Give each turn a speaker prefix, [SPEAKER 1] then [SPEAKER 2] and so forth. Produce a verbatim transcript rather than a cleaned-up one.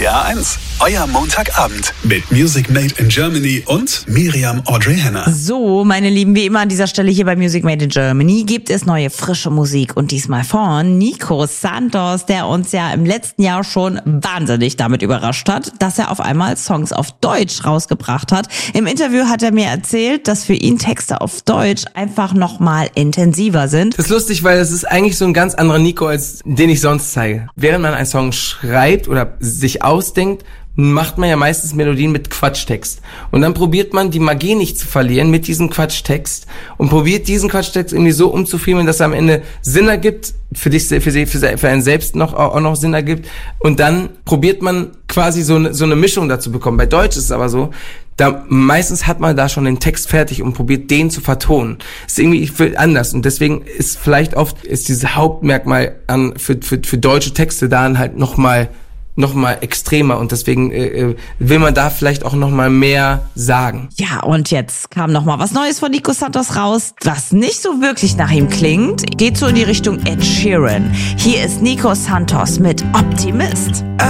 [SPEAKER 1] T A eins, euer Montagabend mit Music Made in Germany und Miriam Audrey Henner.
[SPEAKER 2] So, meine Lieben, wie immer an dieser Stelle hier bei Music Made in Germany gibt es neue frische Musik und diesmal von Nico Santos, der uns ja im letzten Jahr schon wahnsinnig damit überrascht hat, dass er auf einmal Songs auf Deutsch rausgebracht hat. Im Interview hat er mir erzählt, dass für ihn Texte auf Deutsch einfach nochmal intensiver sind.
[SPEAKER 3] Das ist lustig, weil es ist eigentlich so ein ganz anderer Nico, als den ich sonst zeige. Während man einen Song schreibt oder sich ausdenkt, macht man ja meistens Melodien mit Quatschtext. Und dann probiert man, die Magie nicht zu verlieren mit diesem Quatschtext und probiert diesen Quatschtext irgendwie so umzufriemeln, dass er am Ende Sinn ergibt, für dich, für, für, für einen selbst noch, auch noch Sinn ergibt. Und dann probiert man quasi so eine, so eine Mischung dazu bekommen. Bei Deutsch ist es aber so, da meistens hat man da schon den Text fertig und probiert den zu vertonen. Ist irgendwie anders und deswegen ist vielleicht oft ist dieses Hauptmerkmal an für für für deutsche Texte dann halt noch mal noch mal extremer und deswegen äh, will man da vielleicht auch noch mal mehr sagen.
[SPEAKER 2] Ja, und jetzt kam noch mal was Neues von Nico Santos raus, was nicht so wirklich nach ihm klingt. Geht so in die Richtung Ed Sheeran. Hier ist Nico Santos mit Optimist.